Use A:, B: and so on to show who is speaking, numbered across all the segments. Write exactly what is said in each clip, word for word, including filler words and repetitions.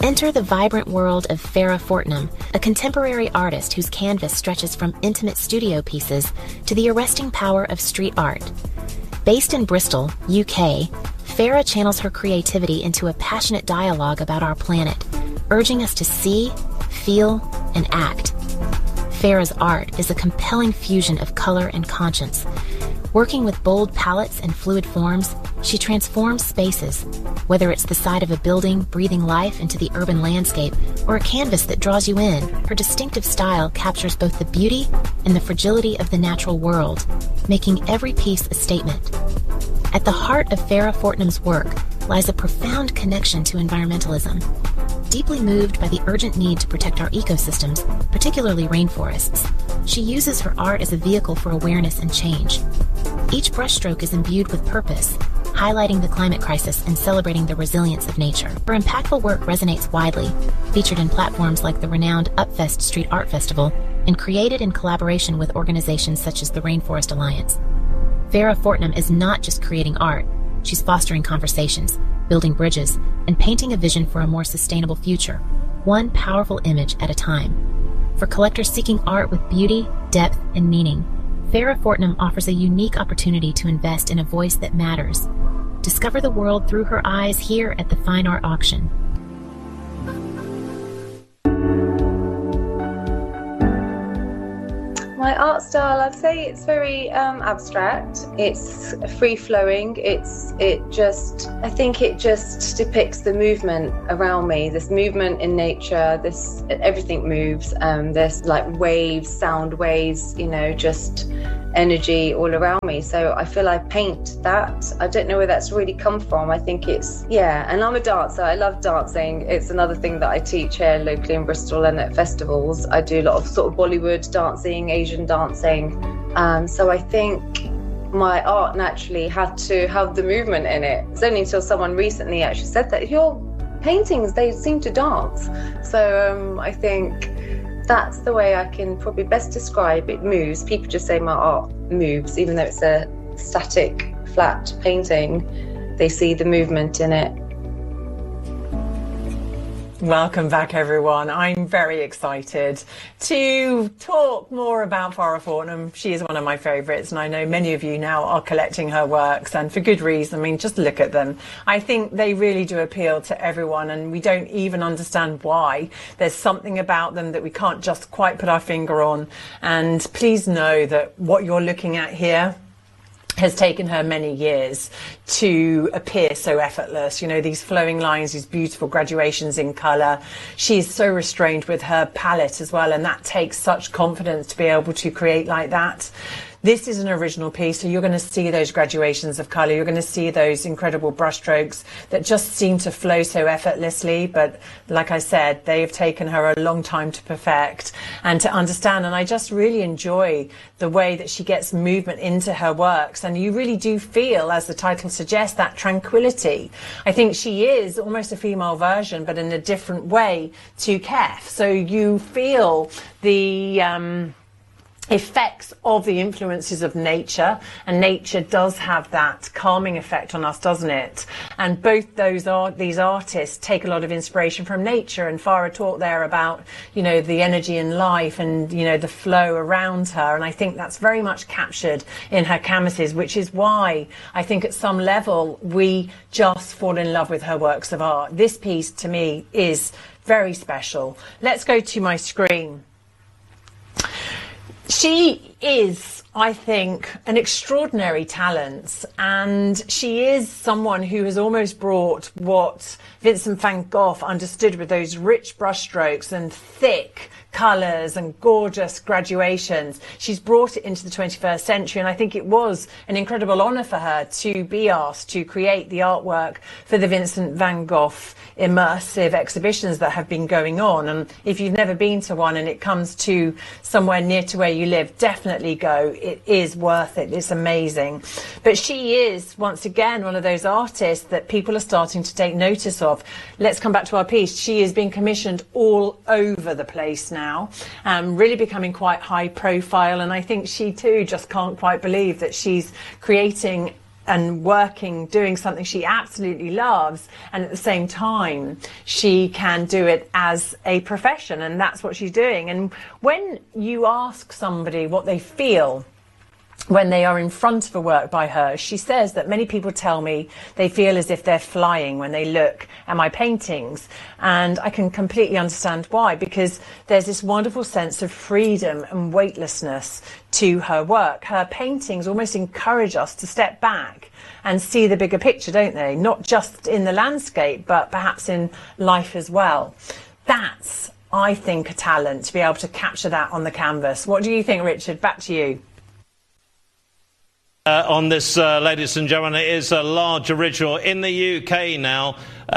A: Enter the vibrant world of Farrah Fortnum, a contemporary artist whose canvas stretches from intimate studio pieces to the arresting power of street art. Based in Bristol, U K, Farrah channels her creativity into a passionate dialogue about our planet, urging us to see, feel, and act. Farrah's art is a compelling fusion of color and conscience. Working with bold palettes and fluid forms, she transforms spaces, whether it's the side of a building breathing life into the urban landscape or a canvas that draws you in. Her distinctive style captures both the beauty and the fragility of the natural world, making every piece a statement. At the heart of Farrah Fortnum's work lies a profound connection to environmentalism. Deeply moved by the urgent need to protect our ecosystems, particularly rainforests, she uses her art as a vehicle for awareness and change. Each brushstroke is imbued with purpose, highlighting the climate crisis and celebrating the resilience of nature. Her impactful work resonates widely, featured in platforms like the renowned Upfest Street Art Festival, and created in collaboration with organizations such as the Rainforest Alliance. Farrah Fortnum is not just creating art, she's fostering conversations, building bridges, and painting a vision for a more sustainable future, one powerful image at a time. For collectors seeking art with beauty, depth, and meaning, Farrah Fortnum offers a unique opportunity to invest in a voice that matters. Discover the world through her eyes here at the Fine Art Auction.
B: My art style, I'd say it's very um, abstract. It's free-flowing. It's it just, I think it just depicts the movement around me. This movement in nature. This everything moves. Um, there's like waves, sound waves. You know, just energy all around me. So I feel I paint that. I don't know where that's really come from. I think it's, yeah, and I'm a dancer. I love dancing. It's another thing that I teach here locally in Bristol and at festivals. I do a lot of sort of Bollywood dancing, Asian dancing. Um, so I think my art naturally had to have the movement in it. It's only until someone recently actually said that your paintings, they seem to dance. So um, I think that's the way I can probably best describe it. Moves. People just say my art moves, even though it's a static, flat painting. They see the movement in it.
C: Welcome back, everyone. I'm very excited to talk more about Farrah Fortnum. She is one of my favourites, and I know many of you now are collecting her works, and for good reason. I mean, just look at them. I think they really do appeal to everyone, and we don't even understand why. There's something about them that we can't just quite put our finger on. And please know that what you're looking at here has taken her many years to appear so effortless. You know, these flowing lines, these beautiful graduations in colour. She is so restrained with her palette as well, and that takes such confidence to be able to create like that. This is an original piece, so you're going to see those graduations of colour. You're going to see those incredible brushstrokes that just seem to flow so effortlessly. But like I said, they have taken her a long time to perfect and to understand. And I just really enjoy the way that she gets movement into her works. And you really do feel, as the title suggests, that tranquility. I think she is almost a female version, but in a different way to Kef. So you feel the Um, effects of the influences of nature, and nature does have that calming effect on us, doesn't it? And both those art these artists take a lot of inspiration from nature, and Farrah talked there about, you know, the energy in life and, you know, the flow around her, and I think that's very much captured in her canvases, which is why I think at some level we just fall in love with her works of art. This piece to me is very special. Let's go to my screen. She is, I think, an extraordinary talent, and she is someone who has almost brought what Vincent van Gogh understood with those rich brushstrokes and thick colours and gorgeous graduations. She's brought it into the twenty-first century, and I think it was an incredible honour for her to be asked to create the artwork for the Vincent van Gogh immersive exhibitions that have been going on. And if you've never been to one and it comes to somewhere near to where you live, definitely go. It is worth it. It's amazing. But she is, once again, one of those artists that people are starting to take notice of. Let's come back to our piece. She is being commissioned all over the place now, um, really becoming quite high profile. And I think she too just can't quite believe that she's creating and working, doing something she absolutely loves, and at the same time she can do it as a profession, and that's what she's doing. And when you ask somebody what they feel when they are in front of a work by her, she says that many people tell me they feel as if they're flying when they look at my paintings. And I can completely understand why, because there's this wonderful sense of freedom and weightlessness to her work. Her paintings almost encourage us to step back and see the bigger picture, don't they? Not just in the landscape, but perhaps in life as well. That's, I think, a talent, to be able to capture that on the canvas. What do you think, Richard? Back to you.
D: Uh, on this, uh, ladies and gentlemen, it is a large original. In the U K now,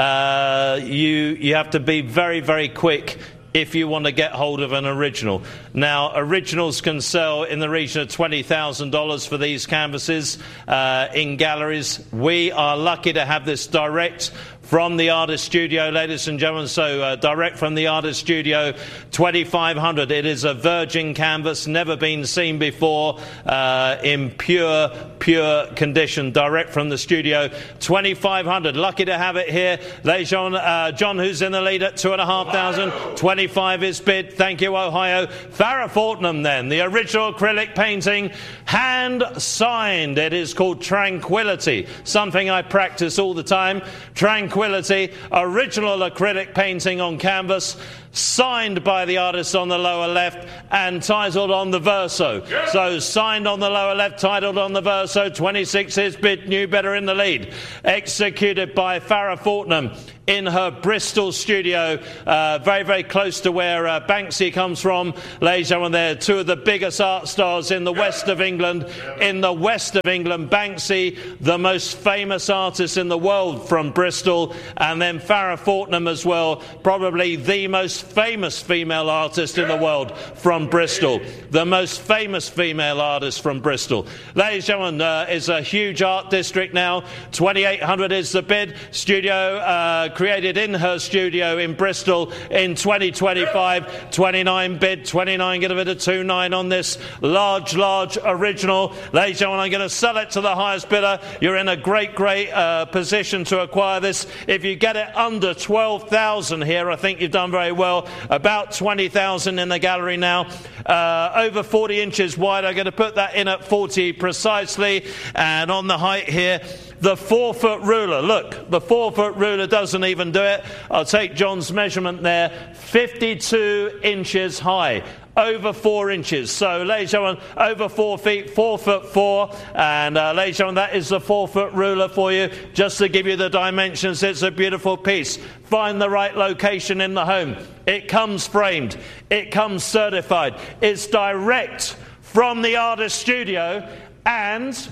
D: uh, you you have to be very, very quick if you want to get hold of an original. Now, originals can sell in the region of twenty thousand dollars for these canvases uh, in galleries. We are lucky to have this direct from the artist studio, ladies and gentlemen. So uh, direct from the artist studio, twenty-five hundred. It is a virgin canvas, never been seen before, uh, in pure, pure condition, direct from the studio, twenty-five hundred. Lucky to have it here. Ladies and gentlemen, uh, John, who's in the lead at two and a half thousand. twenty-five is bid. Thank you, Ohio. Farrah Fortnam, then, the original acrylic painting, hand signed. It is called Tranquility, something I practice all the time. Tranquility, original acrylic painting on canvas, signed by the artist on the lower left and titled on the verso. Yeah. So signed on the lower left, titled on the verso, twenty-six is bid, new better in the lead. Executed by Farrah Fortnam in her Bristol studio, uh, very, very close to where uh, Banksy comes from. Ladies and gentlemen, they're two of the biggest art stars in the west of England. In the west of England, Banksy, the most famous artist in the world from Bristol, and then Farrah Fortnam as well, probably the most famous female artist in the world from Bristol. The most famous female artist from Bristol. Ladies and gentlemen, uh, is a huge art district now. twenty-eight hundred is the bid. Studio uh, created in her studio in Bristol in twenty twenty-five. twenty-nine bid, twenty-nine, get a bit of two nine on this large, large original. Ladies and gentlemen, I'm going to sell it to the highest bidder. You're in a great, great uh, position to acquire this. If you get it under twelve thousand here, I think you've done very well. About twenty thousand in the gallery now. Uh, over forty inches wide. I'm going to put that in at forty precisely. And on the height here, the four foot ruler. Look, the four foot ruler doesn't even do it. I'll take John's measurement there. fifty-two inches high. Over four inches. So, ladies and gentlemen, over four feet, four foot four. And, uh, ladies and gentlemen, that is the four foot ruler for you. Just to give you the dimensions, it's a beautiful piece. Find the right location in the home. It comes framed. It comes certified. It's direct from the artist studio, and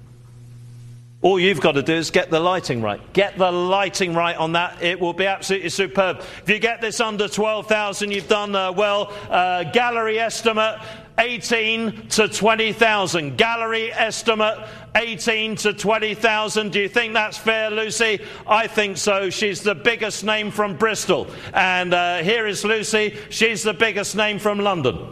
D: all you've got to do is get the lighting right. Get the lighting right on that. It will be absolutely superb. If you get this under twelve thousand, you've done uh, well. Uh, gallery estimate, eighteen to twenty thousand. Gallery estimate, eighteen to twenty thousand. Do you think that's fair, Lucy? I think so. She's the biggest name from Bristol. And uh, here is Lucy. She's the biggest name from London.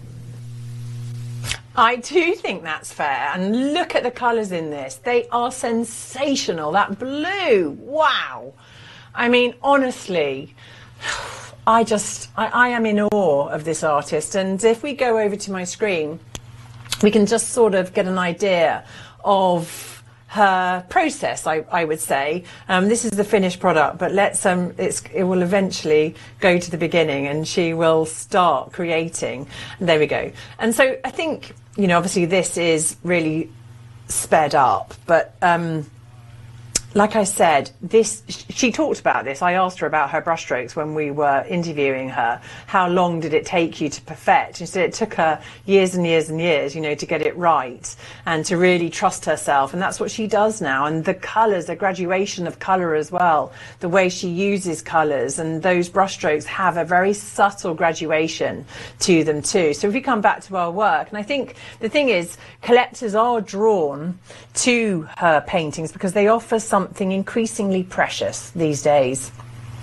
C: I do think that's fair, and look at the colours in this. They are sensational. That blue, wow. I mean, honestly, I just, I, I am in awe of this artist. And if we go over to my screen, we can just sort of get an idea of her process, I, I would say. Um, this is the finished product, but let's um, it's, it will eventually go to the beginning, and she will start creating. And there we go. And so I think, you know, obviously this is really sped up, but um, like I said, this, she talked about this. I asked her about her brushstrokes when we were interviewing her. How long did it take you to perfect? She said it took her years and years and years, you know, to get it right and to really trust herself. And that's what she does now. And the colours, the graduation of colour as well, the way she uses colours, and those brushstrokes have a very subtle graduation to them too. So if we come back to our work, and I think the thing is, collectors are drawn to her paintings because they offer some something increasingly precious these days.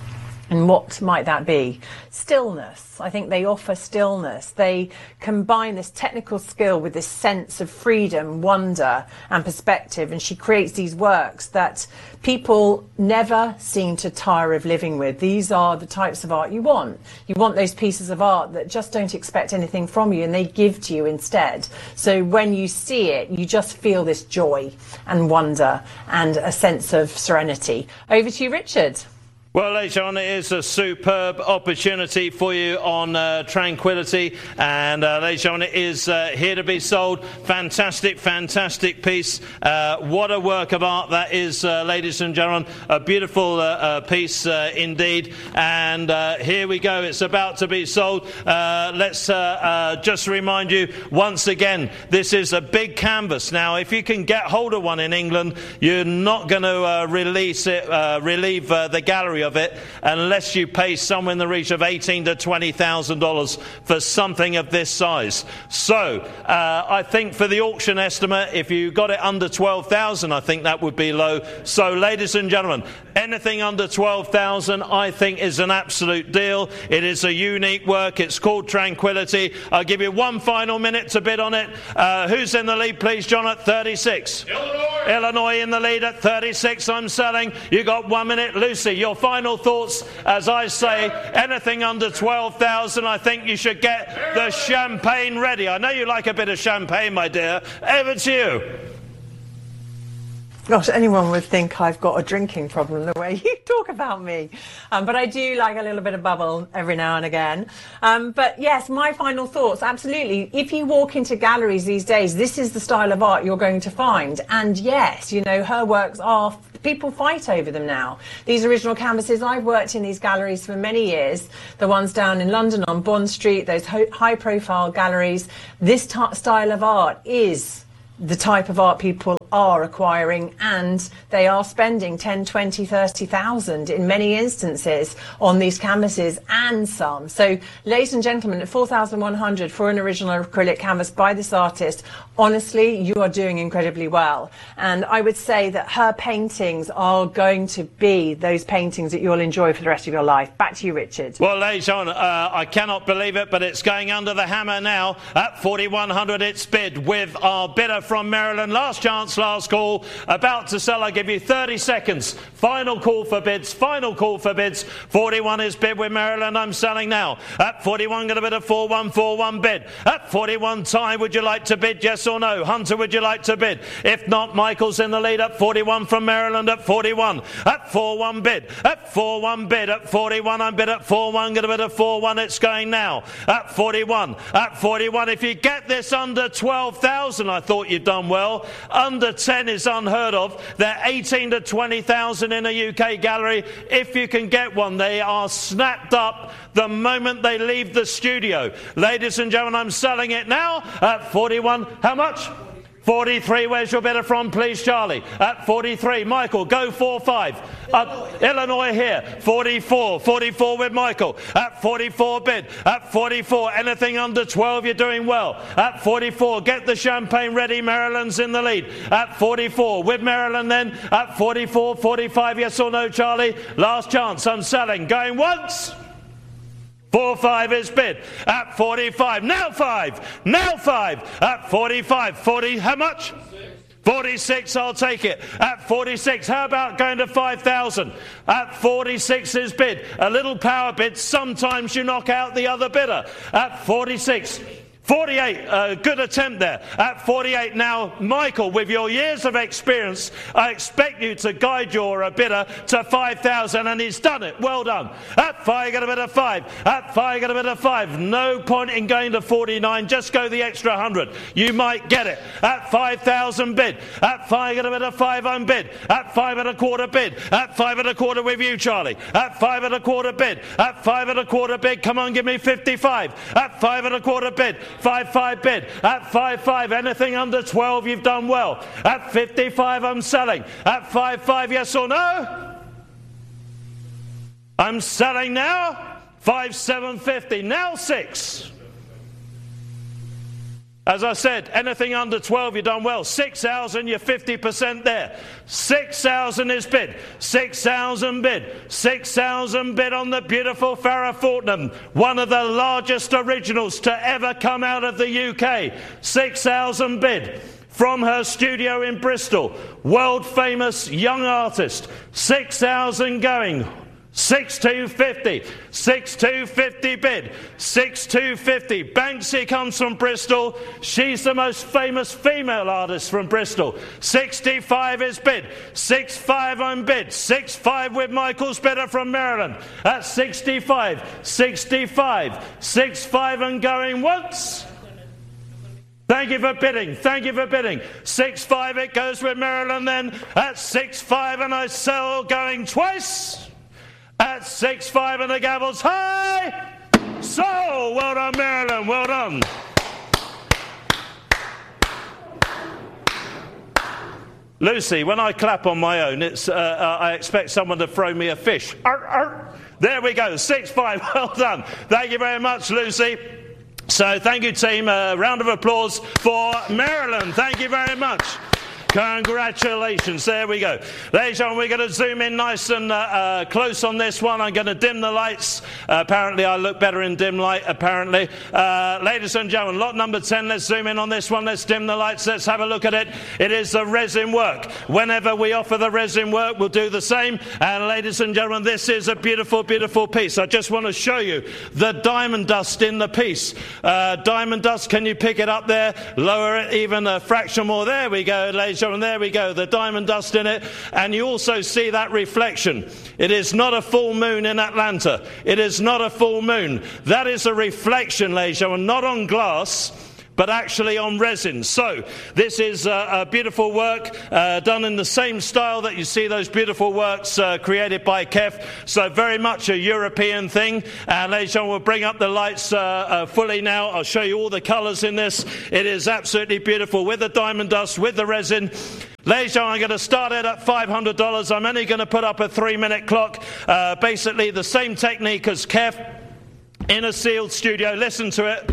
C: And what might that be? Stillness. I think they offer stillness. They combine this technical skill with this sense of freedom, wonder and perspective. And she creates these works that people never seem to tire of living with. These are the types of art you want. You want those pieces of art that just don't expect anything from you and they give to you instead. So when you see it, you just feel this joy and wonder and a sense of serenity. Over to you, Richard.
D: Well, ladies and gentlemen, it is a superb opportunity for you on uh, Tranquility, and uh, ladies and gentlemen, it is uh, here to be sold. Fantastic, fantastic piece. Uh, what a work of art that is, uh, ladies and gentlemen. A beautiful uh, uh, piece uh, indeed. And uh, here we go. It's about to be sold. Uh, let's uh, uh, just remind you once again, this is a big canvas. Now, if you can get hold of one in England, you're not going to uh, release it, uh, relieve uh, the gallery of it unless you pay somewhere in the region of eighteen to twenty thousand dollars for something of this size. So uh, I think for the auction estimate, if you got it under twelve thousand, I think that would be low. So ladies and gentlemen, anything under twelve thousand I think is an absolute deal. It is a unique work. It's called Tranquility. I'll give you one final minute to bid on it. Uh, who's in the lead, please, John, at thirty-six?
E: Illinois.
D: Illinois in the lead at thirty-six. I'm selling. You got one minute. Lucy, your final thoughts. As I say, anything under twelve thousand, I think you should get the champagne ready. I know you like a bit of champagne, my dear. Over to you.
C: Gosh, anyone would think I've got a drinking problem the way you talk about me. Um, but I do like a little bit of bubble every now and again. Um, but yes, my final thoughts, absolutely. If you walk into galleries these days, this is the style of art you're going to find. And yes, you know, her works are, people fight over them now. These original canvases, I've worked in these galleries for many years. The ones down in London on Bond Street, those high profile galleries. This t- style of art is the type of art people are acquiring, and they are spending ten, twenty, thirty thousand in many instances on these canvases and some. So ladies and gentlemen, at four thousand one hundred for an original acrylic canvas by this artist, honestly, you are doing incredibly well. And I would say that her paintings are going to be those paintings that you'll enjoy for the rest of your life. Back to you, Richard.
D: Well, ladies and gentlemen, uh, I cannot believe it, but it's going under the hammer now. At forty-one hundred it's bid with our bidder from Maryland. Last chance, last call. About to sell. I give you thirty seconds. Final call for bids. Final call for bids. forty-one is bid with Maryland. I'm selling now. At forty-one, going to bid a four one four one bid. At forty-one, Ty, would you like to bid? Yes or no? Hunter, would you like to bid? If not, Michael's in the lead at forty-one from Maryland at forty-one. At four one bid. At four one bid. At forty-one, I'm bid at four one. Going to bid a four one. It's going now. At forty-one. At forty-one. If you get this under twelve thousand, I thought you'd done well. Under ten is unheard of. They're eighteen to twenty thousand in a U K gallery. If you can get one, they are snapped up the moment they leave the studio. Ladies and gentlemen, I'm selling it now at forty-one. How much? forty-three, where's your bidder from, please, Charlie? At forty-three, Michael, go four five. Uh, Illinois here, forty-four, forty-four with Michael. At forty-four bid, at forty-four, anything under twelve, you're doing well. At forty-four, get the champagne ready, Maryland's in the lead. At forty-four, with Maryland then, at forty-four, forty-five, yes or no, Charlie? Last chance, I'm selling, going once. four five is bid at forty-five. Now five. Now five at forty-five. forty. How much? forty-six. I'll take it. At forty-six. How about going to five thousand? At forty-six is bid. A little power bid. Sometimes you knock out the other bidder. At forty-six. forty-eight, uh, good attempt there. At forty-eight now, Michael, with your years of experience, I expect you to guide your uh, bidder to five thousand, and he's done it. Well done. At five, you got a bid of five. At five, you got a bid of five. No point in going to forty-nine. Just go the extra one hundred. You might get it. At five thousand bid. At five, you got a bid of five, I'm bid. At five and a quarter bid. At five and a quarter with you, Charlie. At five and a quarter bid. At five and a quarter bid. Come on, give me fifty-five. At five and a quarter bid. five five bid. At five five, anything under twelve, you've done well. At fifty-five, I'm selling. At five five, yes or no? I'm selling now. five seven fifty. Now six. As I said, anything under twelve, you've done well. six thousand, you're fifty percent there. six thousand is bid. six thousand bid. six thousand bid on the beautiful Farrah Fortnum, one of the largest originals to ever come out of the U K. six thousand bid. From her studio in Bristol, world famous young artist. six thousand going. six two fifty, six two fifty bid, six two fifty. Banksy comes from Bristol. She's the most famous female artist from Bristol. sixty-five is bid, six five on bid, six five with Michael's bidder from Maryland. At sixty-five, sixty-five, six five and going once. Thank you for bidding. Thank you for bidding. six five it goes with Maryland then. At six five and I sell going twice. At six five and the gavel's high. So, well done, Maryland. Well done. Lucy, when I clap on my own, it's uh, uh, I expect someone to throw me a fish. Arr, arr. There we go. six five. Well done. Thank you very much, Lucy. So thank you, team. A round of applause for Maryland. Thank you very much. Congratulations. There we go. Ladies and gentlemen, we're going to zoom in nice and uh, uh, close on this one. I'm going to dim the lights. Uh, apparently, I look better in dim light, apparently. Uh, ladies and gentlemen, lot number ten. Let's zoom in on this one. Let's dim the lights. Let's have a look at it. It is the resin work. Whenever we offer the resin work, we'll do the same. And ladies and gentlemen, this is a beautiful, beautiful piece. I just want to show you the diamond dust in the piece. Uh, diamond dust, can you pick it up there? Lower it even a fraction more. There we go, ladies. And there we go, the diamond dust in it, and you also see that reflection. It is not a full moon in Atlanta. It is not a full moon. That is a reflection, ladies and gentlemen, not on glass, but actually on resin. So this is uh, a beautiful work uh, done in the same style that you see those beautiful works uh, created by Kev. So very much a European thing. And ladies and gentlemen, we'll bring up the lights uh, uh, fully now. I'll show you all the colours in this. It is absolutely beautiful with the diamond dust, with the resin. Ladies and gentlemen, I'm going to start it at five hundred dollars. I'm only going to put up a three-minute clock. Uh, basically the same technique as Kev in a sealed studio. Listen to it.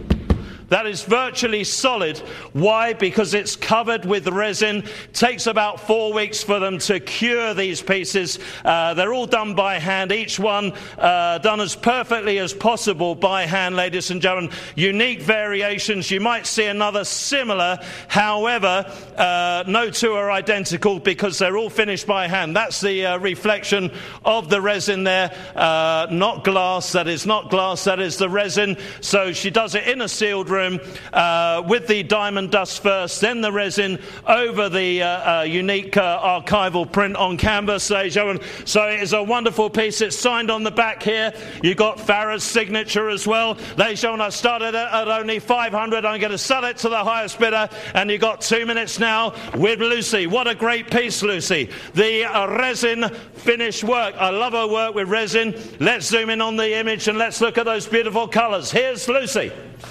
D: That is virtually solid. Why? Because it's covered with resin. Takes about four weeks for them to cure these pieces. Uh, they're all done by hand. Each one uh, done as perfectly as possible by hand, ladies and gentlemen. Unique variations. You might see another similar. However, uh, no two are identical because they're all finished by hand. That's the uh, reflection of the resin there. Uh, not glass. That is not glass. That is the resin. So she does it in a sealed room. Uh, with the diamond dust first, then the resin over the uh, uh, unique uh, archival print on canvas. So it is a wonderful piece. It's signed on the back here. You've got Farrah's signature as well. Ladies and gentlemen, I started at, at only five hundred. I'm going to sell it to the highest bidder, and you've got two minutes now with Lucy. What a great piece, Lucy. The uh, resin finished work. I love her work with resin. Let's zoom in on the image and let's look at those beautiful colours. Here's Lucy.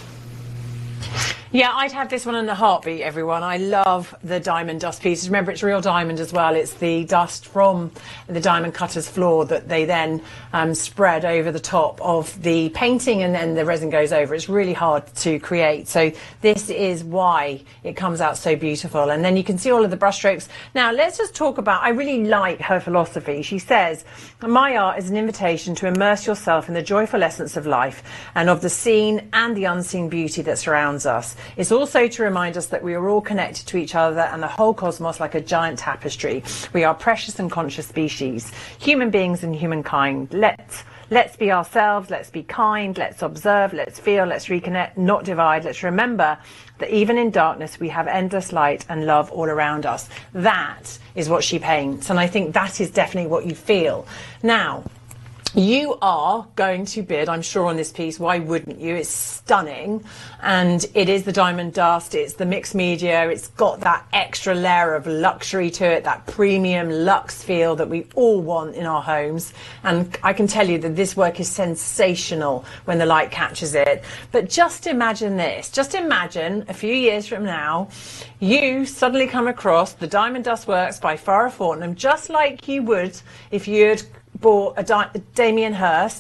C: Yeah, I'd have this one in a heartbeat, everyone. I love the diamond dust pieces. Remember, it's real diamond as well. It's the dust from the diamond cutter's floor that they then um, spread over the top of the painting, and then the resin goes over. It's really hard to create. So this is why it comes out so beautiful. And then you can see all of the brushstrokes. Now, let's just talk about, I really like her philosophy. She says, my art is an invitation to immerse yourself in the joyful essence of life and of the seen and the unseen beauty that surrounds us. It's also to remind us that we are all connected to each other and the whole cosmos like a giant tapestry. We are precious and conscious species, human beings and humankind. Let's, let's be ourselves, let's be kind, let's observe, let's feel, let's reconnect, not divide. Let's remember that even in darkness we have endless light and love all around us. That is what she paints, and I think that is definitely what you feel. Now, you are going to bid, I'm sure, on this piece. Why wouldn't you? It's stunning, and it is the diamond dust, it's the mixed media, it's got that extra layer of luxury to it, that premium luxe feel that we all want in our homes. And I can tell you that this work is sensational when the light catches it. But just imagine this, just imagine a few years from now, you suddenly come across the diamond dust works by Farrah Fortnum, just like you would if you'd bought a Di Damien Hirst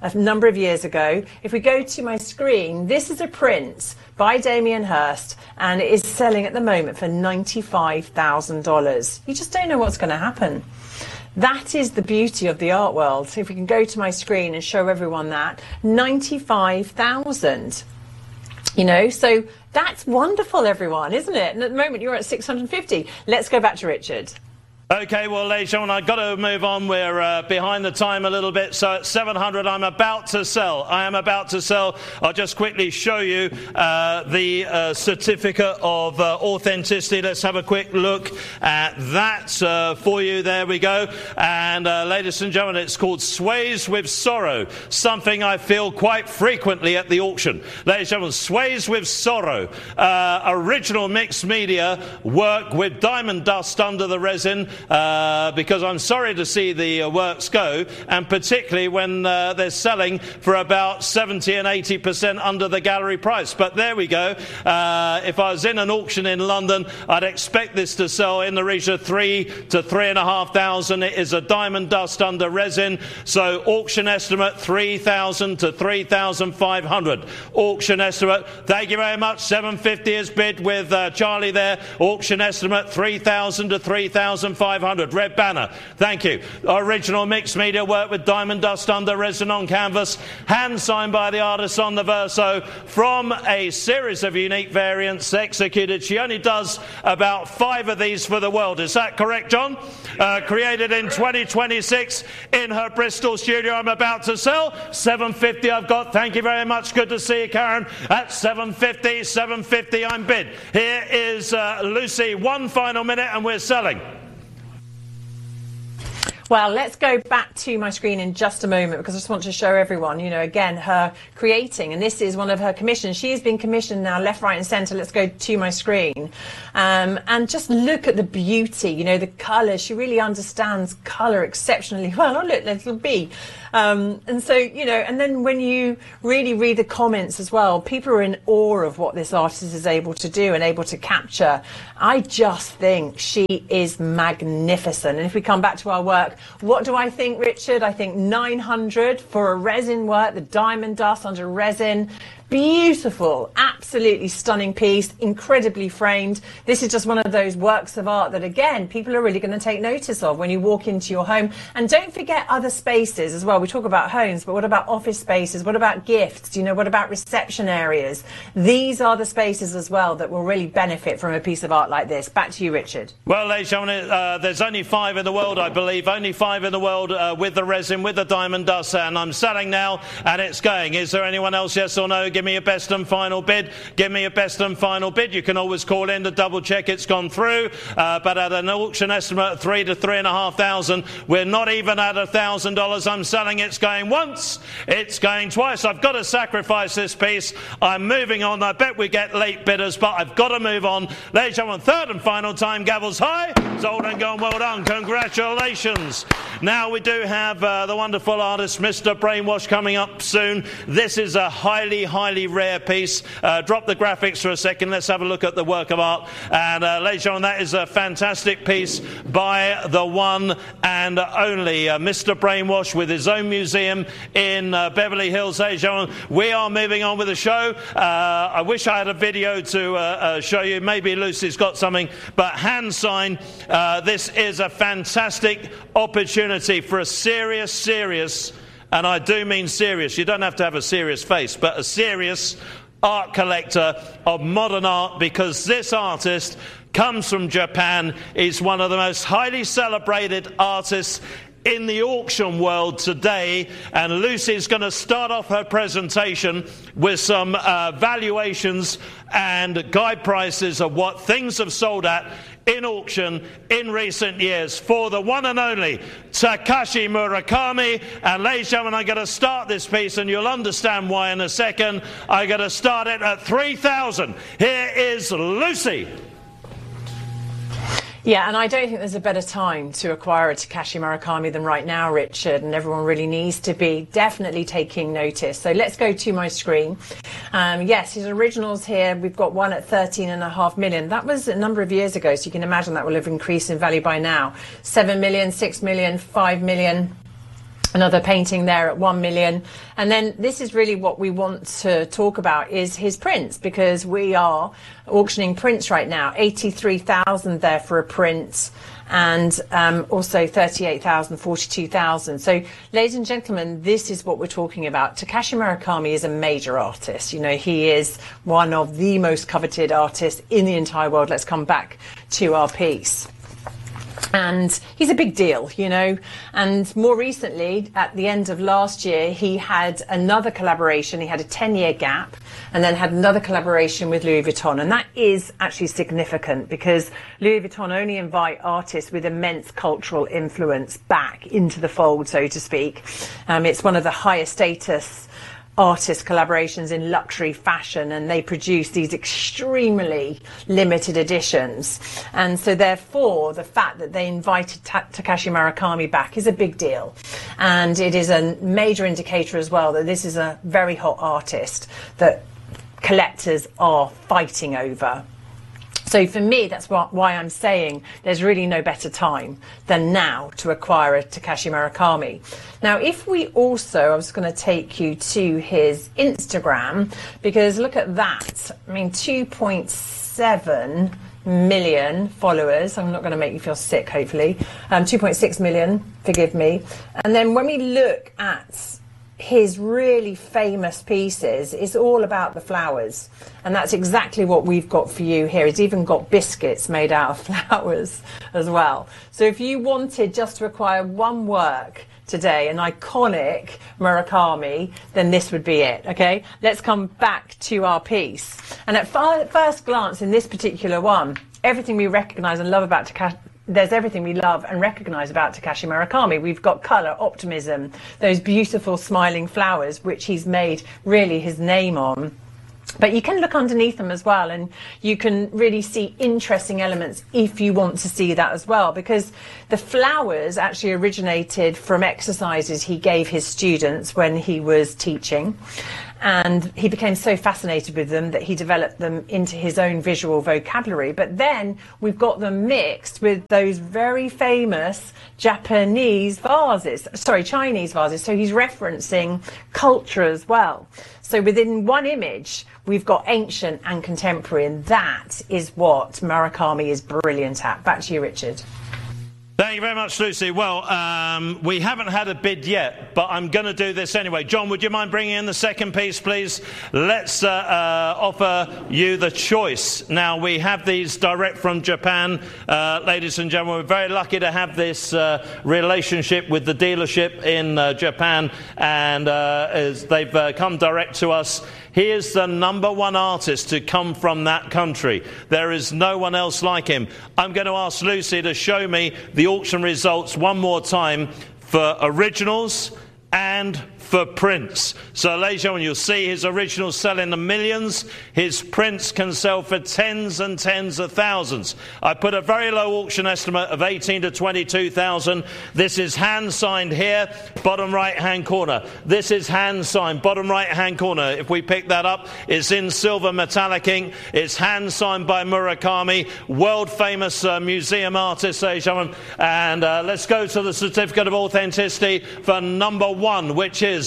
C: a number of years ago. If we go to my screen, this is a print by Damien Hirst, and it is selling at the moment for ninety-five thousand dollars. You just don't know what's going to happen. That is the beauty of the art world. So if we can go to my screen and show everyone that, ninety-five thousand. You know, so that's wonderful, everyone, isn't it? And at the moment, you're at six hundred fifty. Let's go back to Richard.
D: Okay, well, ladies and gentlemen, I've got to move on. We're uh, behind the time a little bit. So at seven hundred, I'm about to sell. I am about to sell. I'll just quickly show you uh, the uh, certificate of uh, authenticity. Let's have a quick look at that uh, for you. There we go. And uh, ladies and gentlemen, it's called Sways with Sorrow, something I feel quite frequently at the auction. Ladies and gentlemen, Sways with Sorrow, uh, original mixed media work with diamond dust under the resin. Uh, because I'm sorry to see the uh, works go, and particularly when uh, they're selling for about seventy and eighty percent under the gallery price. But there we go. Uh, if I was in an auction in London, I'd expect this to sell in the region of three to three and a half thousand. It is a diamond dust under resin, so auction estimate three thousand to three thousand five hundred. Auction estimate. Thank you very much. seven fifty is bid with uh, Charlie there. Auction estimate three thousand to three thousand five hundred. Red banner. Thank you. Original mixed media work with diamond dust under resin on canvas, hand signed by the artist on the verso, from a series of unique variants executed. She only does about five of these for the world. Is that correct, John? Uh, created in twenty twenty-six in her Bristol studio. I'm about to sell. seven fifty I've got. Thank you very much. Good to see you, Karen. At seven fifty, seven fifty I'm bid. Here is uh, Lucy. One final minute and we're selling.
C: Well, let's go back to my screen in just a moment, because I just want to show everyone, you know, again, her creating, and this is one of her commissions. She has been commissioned now left, right and centre. Let's go to my screen um, and just look at the beauty, you know, the colour. She really understands colour exceptionally well. Oh, look, little bee. Um, and so, you know, and then when you really read the comments as well, people are in awe of what this artist is able to do and able to capture. I just think she is magnificent. And if we come back to our work, what do I think, Richard? I think nine hundred for a resin work, the diamond dust under resin. Beautiful, absolutely stunning piece, incredibly framed. This is just one of those works of art that, again, people are really going to take notice of when you walk into your home. And don't forget other spaces as well. We talk about homes, but what about office spaces? What about gifts? You know, what about reception areas? These are the spaces as well that will really benefit from a piece of art like this. Back to you, Richard.
D: Well, ladies and gentlemen, uh, there's only five in the world, I believe. Only five in the world uh, with the resin, with the diamond dust, and I'm selling now, and it's going. Is there anyone else, yes or no? Give me a best and final bid. Give me a best and final bid. You can always call in to double check it's gone through, uh, but at an auction estimate of three to three and a half thousand, we're not even at a thousand dollars. I'm selling. It's going once, it's going twice. I've got to sacrifice this piece. I'm moving on. I bet we get late bidders, but I've got to move on. Ladies and gentlemen, third and final time, gavels high. Sold and gone. Well done. Congratulations. Now we do have uh, the wonderful artist Mister Brainwash coming up soon. This is a highly, highly rare piece. Uh, drop the graphics for a second. Let's have a look at the work of art. And uh, ladies and gentlemen, that is a fantastic piece by the one and only uh, Mister Brainwash, with his own museum in uh, Beverly Hills. Ladies and gentlemen, we are moving on with the show. Uh, I wish I had a video to uh, uh, show you. Maybe Lucy's got something, but hand sign. Uh, this is a fantastic opportunity for a serious, serious, and I do mean serious, you don't have to have a serious face, but a serious art collector of modern art, because this artist comes from Japan. He's one of the most highly celebrated artists in the auction world today, and Lucy's going to start off her presentation with some uh, valuations and guide prices of what things have sold at in auction in recent years for the one and only Takashi Murakami. And ladies and gentlemen, I'm going to start this piece, and you'll understand why in a second. I'm going to start it at three thousand. Here is Lucy.
C: Yeah, and I don't think there's a better time to acquire a Takashi Murakami than right now, Richard, and everyone really needs to be definitely taking notice. So let's go to my screen. Um, yes, his originals here, we've got one at thirteen and a half million. That was a number of years ago, so you can imagine that will have increased in value by now. seven million, six million, five million. Another painting there at one million. And then this is really what we want to talk about is his prints, because we are auctioning prints right now. eighty-three thousand there for a print, and um, also thirty-eight thousand, forty-two thousand. So, ladies and gentlemen, this is what we're talking about. Takashi Murakami is a major artist. You know, he is one of the most coveted artists in the entire world. Let's come back to our piece. And he's a big deal, you know, and more recently, at the end of last year, he had another collaboration. He had a ten year gap and then had another collaboration with Louis Vuitton. And that is actually significant because Louis Vuitton only invite artists with immense cultural influence back into the fold, so to speak. Um, it's one of the highest status artist collaborations in luxury fashion, and they produce these extremely limited editions. And so therefore the fact that they invited Ta- Takashi Murakami back is a big deal, and it is a major indicator as well that this is a very hot artist that collectors are fighting over. So for me, that's why I'm saying there's really no better time than now to acquire a Takashi Murakami. Now, if we also, I was going to take you to his Instagram, because look at that. I mean, two point seven million followers. I'm not going to make you feel sick, hopefully. Um, two point six million, forgive me. And then when we look at his really famous pieces, it's all about the flowers, and that's exactly what we've got for you here. It's even got biscuits made out of flowers as well. So if you wanted just to acquire one work today, an iconic Murakami, then this would be it. Okay, let's come back to our piece. And at far, first glance in this particular one, everything we recognize and love about Takashi, there's everything we love and recognize about Takashi Murakami. We've got color, optimism, those beautiful smiling flowers, which he's made really his name on. But you can look underneath them as well, and you can really see interesting elements if you want to see that as well, because the flowers actually originated from exercises he gave his students when he was teaching. And he became so fascinated with them that he developed them into his own visual vocabulary. But then we've got them mixed with those very famous Japanese vases, sorry, Chinese vases. So he's referencing culture as well. So within one image, we've got ancient and contemporary, and that is what Murakami is brilliant at. Back to you, Richard.
D: Thank you very much, Lucy. Well, um, we haven't had a bid yet, but I'm going to do this anyway. John, would you mind bringing in the second piece, please? Let's uh, uh, offer you the choice. Now, we have these direct from Japan. Uh, ladies and gentlemen, we're very lucky to have this uh, relationship with the dealership in uh, Japan, and uh, as they've uh, come direct to us. He is the number one artist to come from that country. There is no one else like him. I'm going to ask Lucy to show me the auction results one more time for originals and for prints. So, ladies and gentlemen, you'll see his originals sell in the millions. His prints can sell for tens and tens of thousands. I put a very low auction estimate of eighteen to twenty-two thousand. This is hand signed here, bottom right hand corner. This is hand signed, bottom right hand corner. If we pick that up, it's in silver metallic ink. It's hand signed by Murakami, world famous uh, museum artist, ladies and gentlemen. And uh, let's go to the certificate of authenticity for number one, which is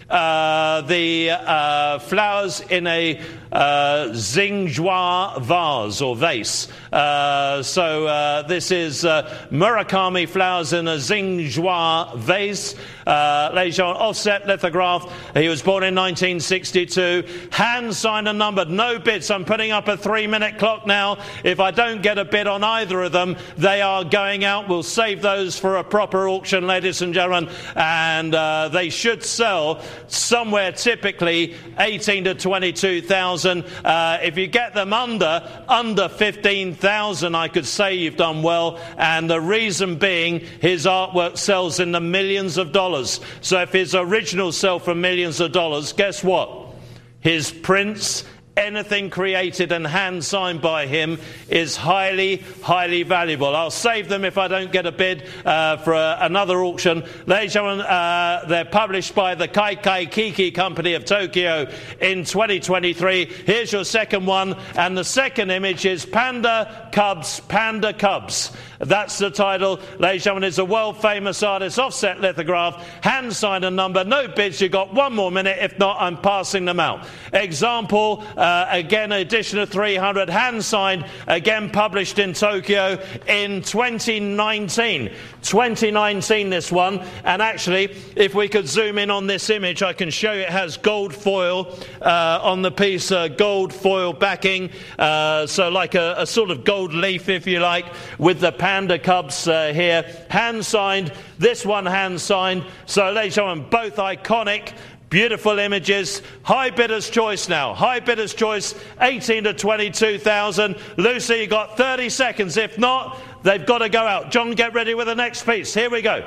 D: Uh, the uh, flowers in a uh, Xinghua vase or vase. Uh, so uh, this is uh, Murakami flowers in a Xinghua vase. Uh, ladies and gentlemen, offset lithograph. He was born in nineteen sixty-two. Hand signed and numbered. No bids. I'm putting up a three minute clock now. If I don't get a bid on either of them, they are going out. We'll save those for a proper auction, ladies and gentlemen. And uh, they should sell somewhere typically eighteen to twenty-two thousand. Uh, if you get them under, under fifteen thousand, I could say you've done well. And the reason being, his artwork sells in the millions of dollars. So if his originals sell for millions of dollars, guess what? His prints anything created and hand signed by him is highly, highly valuable. I'll save them if I don't get a bid uh, for uh, another auction. Ladies and gentlemen, uh, they're published by the Kaikai Kiki Company of Tokyo in twenty twenty-three. Here's your second one, and the second image is Panda Cubs, Panda Cubs. That's the title. Ladies and gentlemen, it's a world famous artist, offset lithograph, hand signed and number. No bids, you've got one more minute. If not, I'm passing them out. Example, uh, again, edition of three hundred, hand signed, again published in Tokyo in twenty nineteen. twenty nineteen, this one. And actually, if we could zoom in on this image, I can show you it has gold foil uh, on the piece, uh, gold foil backing. Uh, so like a, a sort of gold leaf, if you like, with the Panda Cubs uh, here. Hand signed, this one hand signed. So ladies and gentlemen, both iconic, beautiful images. High bidder's choice now. High bidder's choice, eighteen to twenty-two thousand. Lucy, you got thirty seconds. If not, they've got to go out. John, get ready with the next piece. Here we go.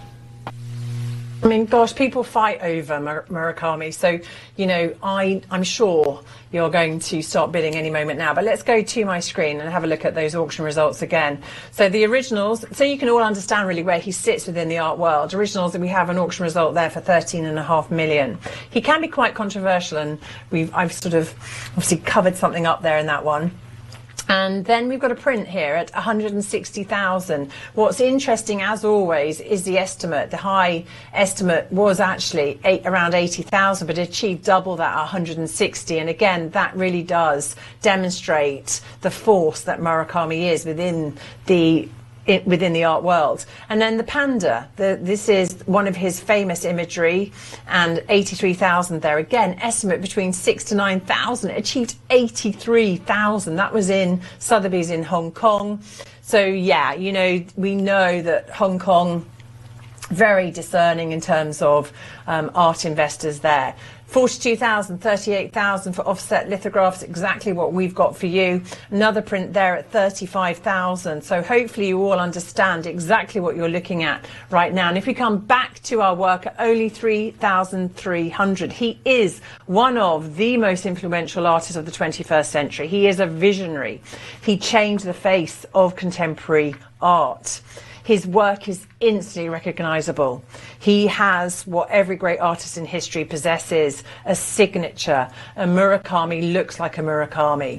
C: I mean, gosh, people fight over Mur Murakami, so, you know, I, I'm sure you're going to start bidding any moment now. But let's go to my screen and have a look at those auction results again. So the originals, so you can all understand really where he sits within the art world. Originals, we have an auction result there for thirteen and a half million. He can be quite controversial, and we've, I've sort of obviously covered something up there in that one. And then we've got a print here at one hundred sixty thousand. What's interesting, as always, is the estimate. The high estimate was actually eight, around eighty thousand, but it achieved double that, one hundred sixty. And again, that really does demonstrate the force that Murakami is within the It, within the art world. And then the panda, the, this is one of his famous imagery, and eighty-three thousand there. Again, estimate between six to nine thousand. It achieved eighty-three thousand. That was in Sotheby's in Hong Kong. So yeah, you know, we know that Hong Kong, very discerning in terms of um, art investors there. forty-two thousand, thirty-eight thousand for offset lithographs, exactly what we've got for you. Another print there at thirty-five thousand. So hopefully you all understand exactly what you're looking at right now. And if we come back to our work at only three thousand three hundred, he is one of the most influential artists of the twenty-first century. He is a visionary. He changed the face of contemporary art. His work is instantly recognizable. He has what every great artist in history possesses, a signature. A Murakami looks like a Murakami.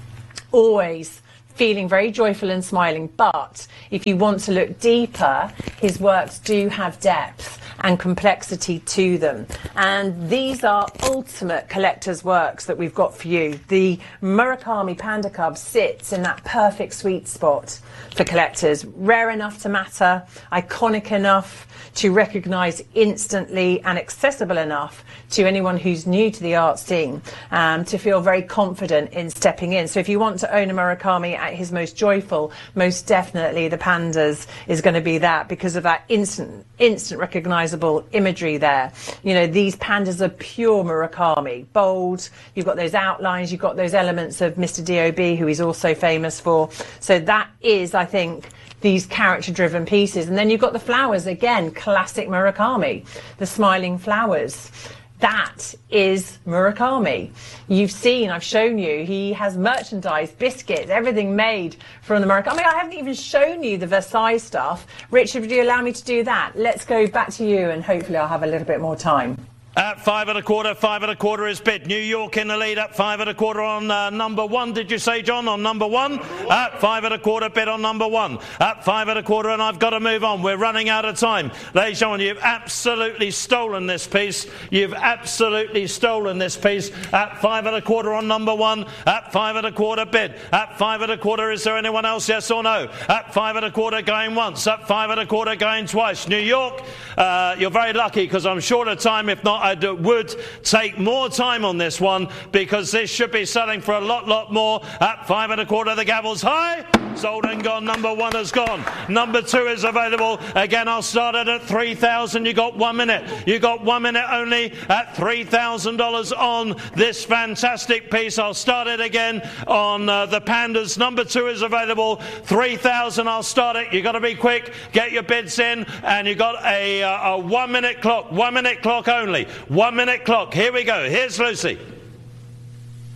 C: Always feeling very joyful and smiling, but if you want to look deeper, his works do have depth and complexity to them. And these are ultimate collector's works that we've got for you. The Murakami Panda Cub sits in that perfect sweet spot for collectors. Rare enough to matter, iconic enough to recognise instantly, and accessible enough to anyone who's new to the art scene, um, to feel very confident in stepping in. So if you want to own a Murakami at his most joyful, most definitely the Pandas is going to be that, because of that instant, instant recognisable imagery there. You know, these Pandas are pure Murakami, bold. You've got those outlines, you've got those elements of Mister D O B, who he's also famous for. So that is, I think, these character-driven pieces. And then you've got the flowers, again, classic Murakami, the smiling flowers. That is Murakami. You've seen, I've shown you, he has merchandise, biscuits, everything made from the Murakami. I mean, I haven't even shown you the Versailles stuff. Richard, would you allow me to do that? Let's go back to you, and hopefully I'll have a little bit more time.
D: At five and a quarter, five and a quarter is bid. New York in the lead at five and a quarter on uh, number one. Did you say, John, on number one? At five and a quarter, bid on number one. At five and a quarter, and I've got to move on. We're running out of time. Ladies and gentlemen, you've absolutely stolen this piece. You've absolutely stolen this piece. At five and a quarter on number one. At five and a quarter, bid. At five and a quarter, is there anyone else, yes or no? At five and a quarter, going once. At five and a quarter, going twice. New York, uh, you're very lucky, because I'm short of time. If not, I would take more time on this one, because this should be selling for a lot, lot more. At five and a quarter, the gavel's high. Sold and gone. Number one has gone. Number two is available. Again, I'll start it at three thousand. You got one minute. You got one minute only at three thousand dollars on this fantastic piece. I'll start it again on uh, the Pandas. Number two is available. three thousand. I'll start it. You got to be quick. Get your bids in, and you got a, uh, a one minute clock. One minute clock only. One minute clock. Here we go. Here's Lucy.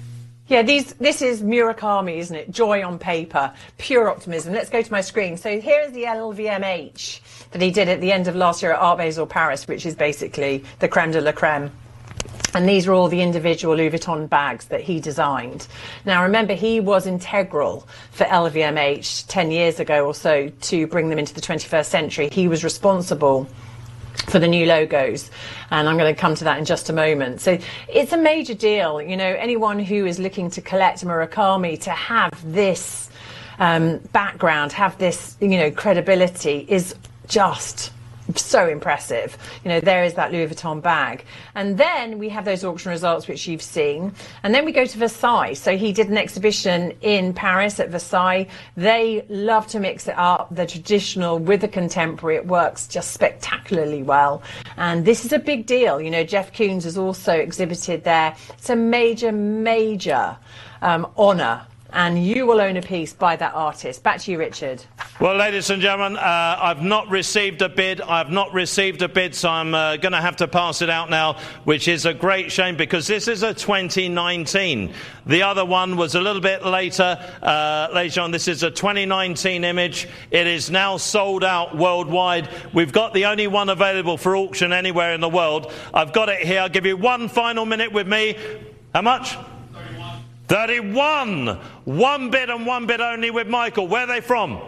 C: Yeah, these, this is Murakami, isn't it? Joy on paper, pure optimism. Let's go to my screen. So here's the L V M H that he did at the end of last year at Art Basel Paris, which is basically the creme de la creme. And these are all the individual Louis Vuitton bags that he designed. Now, remember, he was integral for L V M H ten years ago or so to bring them into the twenty-first century. He was responsible for the new logos, and I'm going to come to that in just a moment. So it's a major deal. You know, anyone who is looking to collect Murakami, to have this um, background, have this, you know, credibility is just so impressive. You know, there is that Louis Vuitton bag. And then we have those auction results, which you've seen. And then we go to Versailles. So he did an exhibition in Paris at Versailles. They love to mix it up, the traditional with the contemporary. It works just spectacularly well. And this is a big deal. You know, Jeff Koons has also exhibited there. It's a major, major um, honour. And you will own a piece by that artist. Back to you, Richard.
D: Well, ladies and gentlemen, uh, I've not received a bid. I've not received a bid, so I'm uh, going to have to pass it out now, which is a great shame because this is a twenty nineteen. The other one was a little bit later. Uh, later on, this is a twenty nineteen image. It is now sold out worldwide. We've got the only one available for auction anywhere in the world. I've got it here. I'll give you one final minute with me. How much? thirty-one. One bid and one bid only with Michael. Where are they from?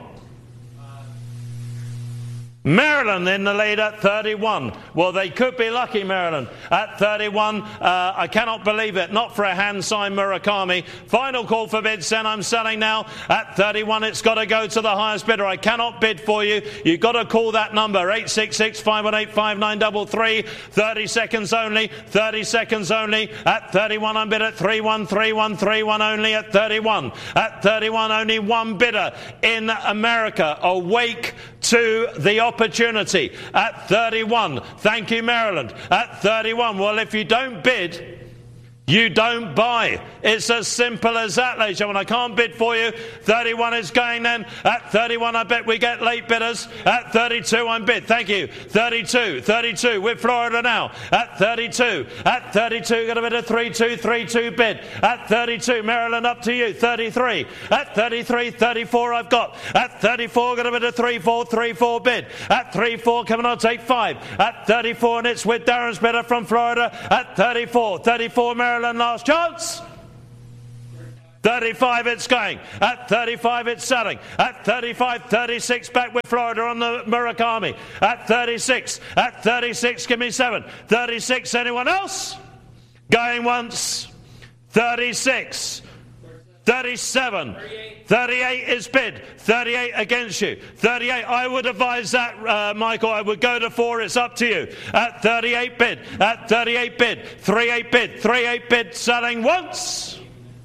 D: Maryland in the lead at thirty-one. Well, they could be lucky, Maryland. At thirty-one, uh, I cannot believe it. Not for a hand-signed Murakami. Final call for bids, then I'm selling now. At thirty-one, it's got to go to the highest bidder. I cannot bid for you. You've got to call that number, eight six six, five one eight, five nine three three. thirty seconds only. thirty seconds only. At thirty-one, I'm bid at three one three one three one only at thirty-one. At thirty-one, only one bidder in America. Awake to the opportunity at thirty-one. Thank you, Maryland. At thirty-one. Well, if you don't bid, you don't buy. It's as simple as that, ladies and gentlemen. I can't bid for you. thirty-one is going then. At thirty-one, I bet we get late bidders. At thirty-two, I'm bid. Thank you. thirty-two. thirty-two with Florida now. At thirty-two. At thirty-two, got a bit of three two three two bid. At thirty-two, Maryland, up to you. thirty-three. At thirty-three, thirty-four, I've got. At thirty-four, got a bit of three four three four bid. At three four, coming on, take five. At thirty-four, and it's with Darren's bidder from Florida. At thirty-four. thirty-four, Maryland. Last chance. thirty-five, it's going. At thirty-five, it's selling. At thirty-five, thirty-six, back with Florida on the Murakami. At thirty-six, at thirty-six, give me seven. thirty-six, anyone else? Going once. thirty-six. thirty-seven. thirty-eight is bid. thirty-eight against you. thirty-eight, I would advise that, uh, Michael. I would go to four. It's up to you. At thirty-eight bid. At thirty-eight bid. thirty-eight bid. thirty-eight bid. Selling once.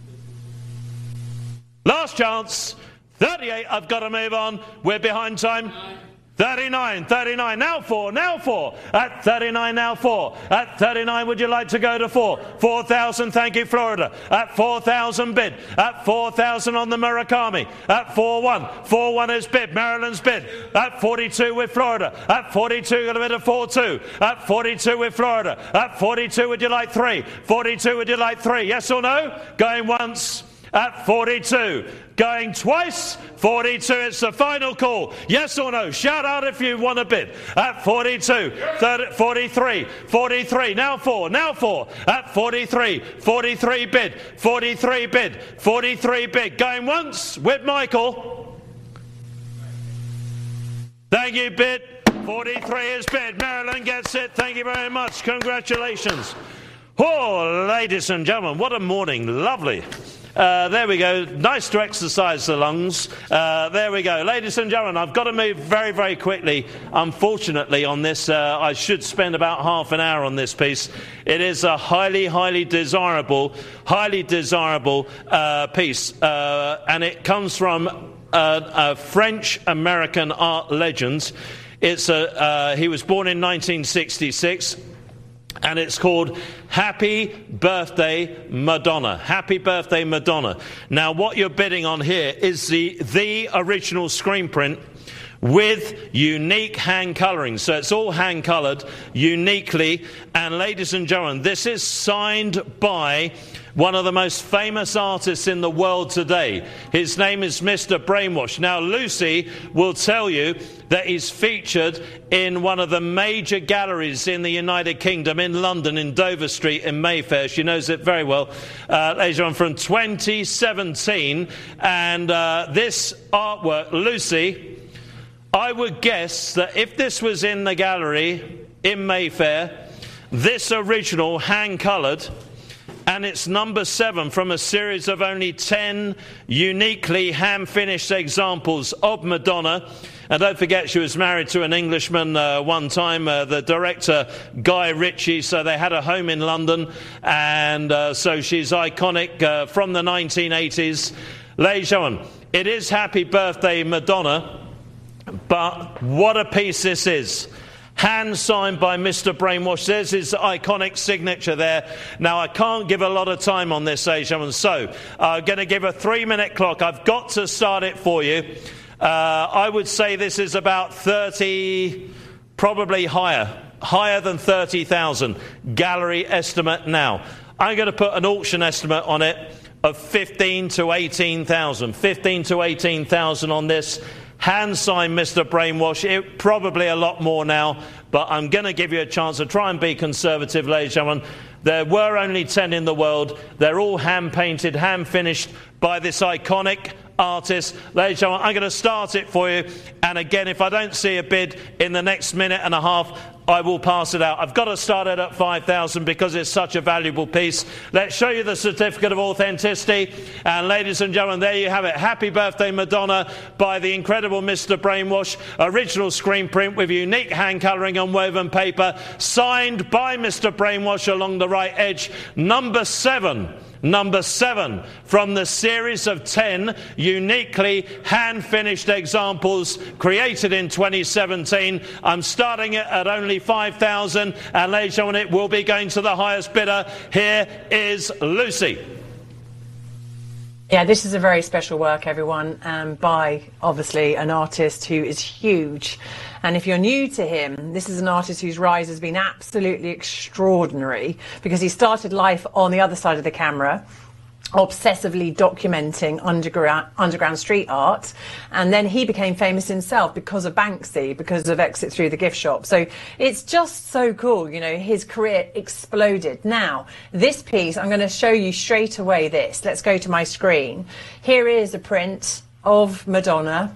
D: Last chance. thirty-eight. I've got to move on. We're behind time. thirty-nine, thirty-nine, now four, now four. At thirty-nine, now four. At thirty-nine, would you like to go to four? four thousand, thank you, Florida. At four thousand bid. At four thousand on the Murakami. At four one. four one is bid. Maryland's bid. At forty-two with Florida. At forty-two, got a bid of four two. At forty-two with Florida. At forty-two, would you like three? forty-two, would you like three? Yes or no? Going once. At forty-two. Going twice. forty-two, it's the final call. Yes or no? Shout out if you want a bid. At forty-two. thirty, forty-three. forty-three. Now four. Now four. At forty-three. forty-three bid. forty-three bid. forty-three bid. Going once with Michael. Thank you, bid. forty-three is bid. Maryland gets it. Thank you very much. Congratulations. Oh, ladies and gentlemen, what a morning. Lovely. Uh, there we go. Nice to exercise the lungs. Uh, there we go. Ladies and gentlemen, I've got to move very, very quickly. Unfortunately, on this, uh, I should spend about half an hour on this piece. It is a highly, highly desirable, highly desirable uh, piece. Uh, and it comes from uh, a French-American art legend. It's a, uh, he was born in nineteen sixty-six. And it's called Happy Birthday Madonna. Happy Birthday Madonna. Now, what you're bidding on here is the, the original screen print, with unique hand colouring. So it's all hand coloured uniquely. And ladies and gentlemen, this is signed by one of the most famous artists in the world today. His name is Mister Brainwash. Now, Lucy will tell you that he's featured in one of the major galleries in the United Kingdom, in London, in Dover Street, in Mayfair. She knows it very well. Uh, ladies and gentlemen, from twenty seventeen. And uh, this artwork, Lucy, I would guess that if this was in the gallery in Mayfair, this original hand-coloured, and it's number seven from a series of only ten uniquely hand-finished examples of Madonna. And don't forget, she was married to an Englishman uh, one time, uh, the director Guy Ritchie, so they had a home in London, and uh, so she's iconic uh, from the nineteen eighties. Ladies and gentlemen, it is Happy Birthday Madonna, but what a piece this is. Hand signed by Mister Brainwash. There's his iconic signature there. Now, I can't give a lot of time on this, ladies and gentlemen, so I'm going to give a three-minute clock. I've got to start it for you. Uh, I would say this is about thirty, probably higher, higher than thirty thousand. Gallery estimate now. I'm going to put an auction estimate on it of fifteen to eighteen thousand. fifteen to eighteen thousand on this. Hand signed Mister Brainwash. It, probably a lot more now, but I'm going to give you a chance to try and be conservative, ladies and gentlemen. There were only ten in the world. They're all hand painted, hand finished by this iconic artist. Ladies and gentlemen, I'm going to start it for you. And again, if I don't see a bid in the next minute and a half, I will pass it out. I've got to start it at five thousand because it's such a valuable piece. Let's show you the certificate of authenticity. And ladies and gentlemen, there you have it. Happy Birthday Madonna by the incredible Mister Brainwash. Original screen print with unique hand colouring on woven paper. Signed by Mister Brainwash along the right edge. Number seven. Number seven from the series of ten uniquely hand-finished examples created in twenty seventeen. I'm starting it at only five thousand, and ladies and gentlemen, it will be going to the highest bidder. Here is Lucy.
C: Yeah, this is a very special work, everyone, um, by, obviously, an artist who is huge. And if you're new to him, this is an artist whose rise has been absolutely extraordinary because he started life on the other side of the camera, obsessively documenting underground, underground street art, and then he became famous himself because of Banksy, because of Exit Through the Gift Shop. So it's just so cool, you know, his career exploded. Now, this piece, I'm going to show you straight away this. Let's go to my screen. Here is a print of Madonna.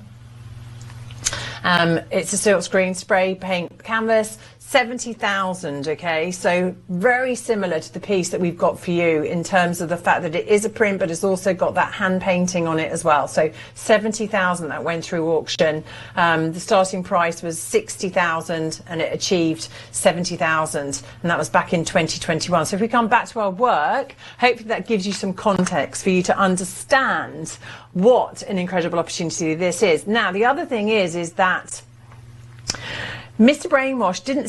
C: Um, it's a silk screen spray paint canvas. seventy thousand, okay, so very similar to the piece that we've got for you in terms of the fact that it is a print, but it's also got that hand painting on it as well. So seventy thousand that went through auction. Um, the starting price was sixty thousand and it achieved seventy thousand, and that was back in twenty twenty-one. So if we come back to our work, hopefully that gives you some context for you to understand what an incredible opportunity this is. Now, the other thing is, is that Mister Brainwash didn't